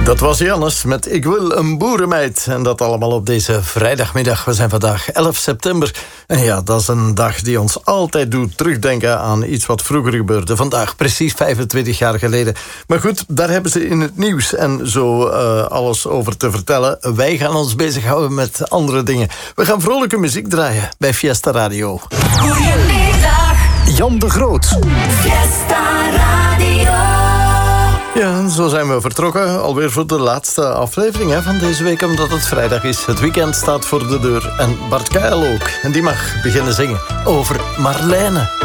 Dat was Jannes met Ik wil een boerenmeid. En dat allemaal op deze vrijdagmiddag. We zijn vandaag 11 september. En ja, dat is een dag die ons altijd doet terugdenken aan iets wat vroeger gebeurde. Vandaag, precies 25 jaar geleden. Maar goed, daar hebben ze in het nieuws en zo alles over te vertellen. Wij gaan ons bezighouden met andere dingen. We gaan vrolijke muziek draaien bij Fiesta Radio. Goedemiddag, Jan de Groot. Fiesta Radio. Ja, en zo zijn we vertrokken. Alweer voor de laatste aflevering van deze week, omdat het vrijdag is. Het weekend staat voor de deur. En Bart Keil ook. En die mag beginnen zingen over Marlijne.